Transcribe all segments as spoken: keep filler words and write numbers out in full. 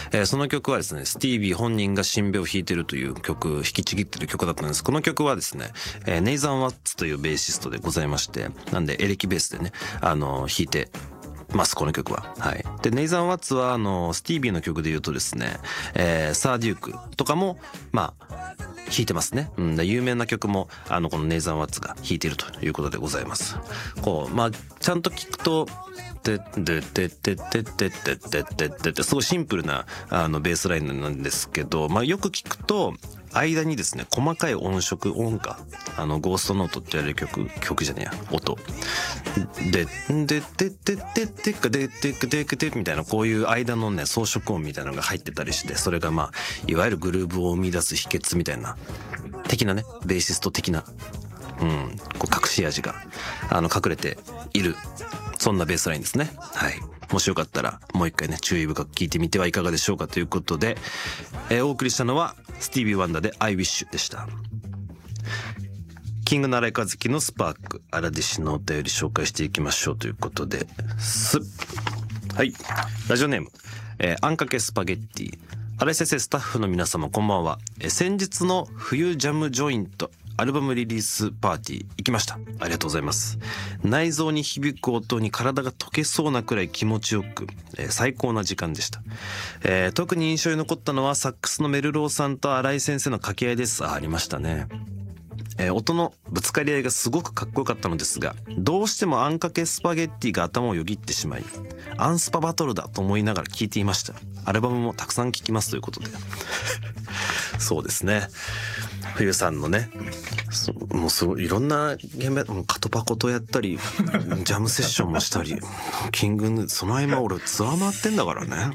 えー、その曲はですね、スティービー本人がシンベを弾いてるという曲、弾きちぎってる曲だったんです。この曲はですね、えー、ネイザン・ワッツというベーシストでございまして、なんでエレキベースでね、あのー、弾いてますこの曲は。はい。でネイザン・ワッツはあのスティービーの曲で言うとですね、えー、サーデュークとかもまあ弾いてますね。うん、有名な曲もあのこのネイザン・ワッツが弾いているということでございます。こうまあちゃんと聞くとてってってってってってってってってってってすごいシンプルなあのベースラインなんですけど、まあよく聞くと間にですね細かい音色音歌、あのゴーストノートって言われる曲曲じゃねえや音ででででででかででかでかでみたいなこういう間のね装飾音みたいなのが入ってたりして、それがまあいわゆるグルーヴを生み出す秘訣みたいな的なねベーシスト的なうんこう隠し味があの隠れている、そんなベースラインですね。はい。もしよかったらもう一回ね注意深く聞いてみてはいかがでしょうかということで、えー、お送りしたのはスティービー・ワンダーで I Wish でした。キングナライカズキのスパーク、アラディシのお便り紹介していきましょうということで、すはい、ラジオネーム、えー、あんかけスパゲッティ。新井先生、スタッフの皆様こんばんは。えー、先日の冬ジャムジョイントアルバムリリースパーティー行きました。ありがとうございます。内臓に響く音に体が溶けそうなくらい気持ちよく、えー、最高な時間でした。えー、特に印象に残ったのはサックスのメルローさんと新井先生の掛け合いです。あ、ありましたね。えー、音のぶつかり合いがすごくかっこよかったのですが、どうしてもあんかけスパゲッティが頭をよぎってしまい、アンスパバトルだと思いながら聴いていました。アルバムもたくさん聴きますということでそうですね、冬さんのね、もうすごいいろんな現場、カトパコとやったりジャムセッションもしたり、キングヌー、その合間俺ツアー回ってんだからね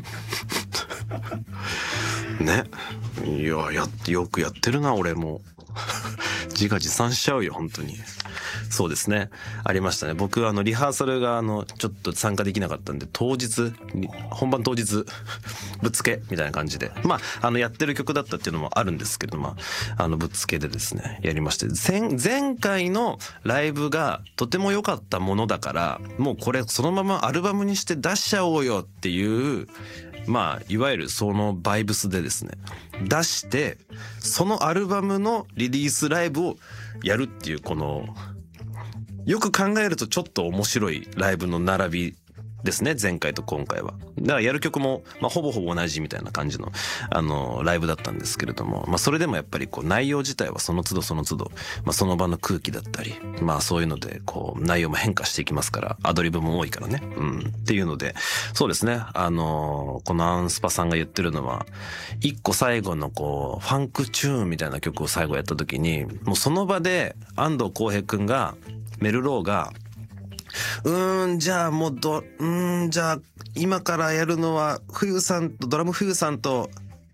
ね、いややよくやってるな俺も自画自賛しちゃうよ本当に。そうですね、ありましたね。僕あのリハーサルがあのちょっと参加できなかったんで、当日本番当日ぶっつけみたいな感じで、まああのやってる曲だったっていうのもあるんですけど、まああのぶっつけでですねやりまして、前前回のライブがとても良かったものだから、もうこれそのままアルバムにして出しちゃおうよっていう、まあいわゆるそのバイブスでですね出して、そのアルバムのリリースライブをやるっていう、このよく考えるとちょっと面白いライブの並びですね、前回と今回は。だからやる曲も、まあ、ほぼほぼ同じみたいな感じのあのライブだったんですけれども、まあ、それでもやっぱりこう内容自体はその都度その都度、まあ、その場の空気だったり、まあそういうのでこう内容も変化していきますから、アドリブも多いからね、うんっていうので、そうですね、あのこのアンスパさんが言ってるのは、一個最後のこうファンクチューンみたいな曲を最後やった時に、もうその場で安藤浩平くんがメルローがうーんじゃあもうどうーんじゃあ今からやるのは冬さんとドラム冬さんと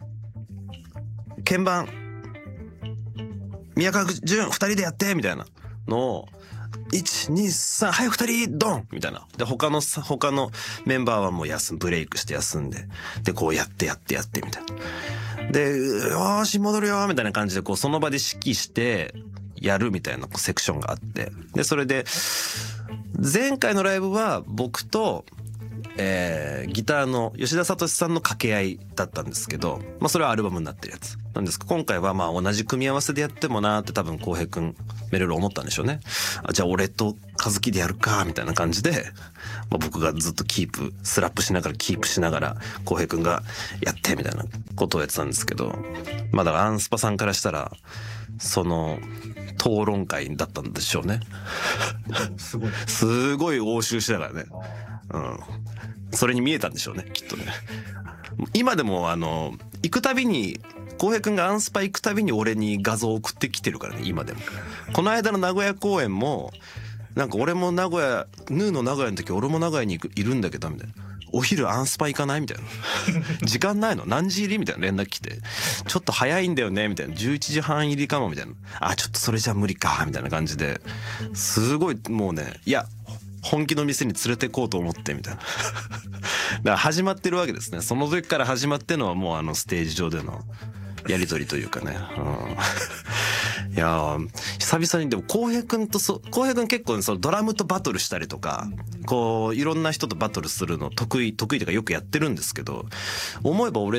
鍵盤宮川潤ふたりでやってみたいなのをいちにさんはいふたりドンみたいなで、他の他のメンバーはもう休むブレイクして休んで、でこうやってやってやってみたいなで、よーし戻るよみたいな感じでこうその場で指揮してやるみたいなセクションがあって、でそれで前回のライブは僕と、えー、ギターの吉田聡さんの掛け合いだったんですけど、まあそれはアルバムになってるやつなんですけど、今回はまあ同じ組み合わせでやってもなーって多分浩平くんメルロ思ったんでしょうね。あ、じゃあ俺と和樹でやるかみたいな感じで、まあ、僕がずっとキープスラップしながらキープしながら浩平くんがやってみたいなことをやってたんですけど、まあだからアンスパさんからしたらその討論会だったんでしょうねすごいすごい応酬しながらね、うん、それに見えたんでしょうねきっとね。今でもあの行くたびに浩平くんがアンスパ行くたびに俺に画像送ってきてるからね、今でも。この間の名古屋公演もなんか俺も名古屋ヌーの名古屋の時俺も名古屋に行くいるんだけどみたいな、お昼アンスパ行かないみたいな時間ないの何時入りみたいな連絡来て、ちょっと早いんだよねみたいな、じゅういちじはん入りかもみたいな、あちょっとそれじゃ無理かみたいな感じで、すごいもうね、いや本気の店に連れてこうと思ってみたいなだから始まってるわけですね。その時から始まってのはもうあのステージ上でのやり取りというかね、うん、いや久々にでも浩平くんとそ浩平くん結構そのドラムとバトルしたりとか、こういろんな人とバトルするの得意得意というかよくやってるんですけど、思えば俺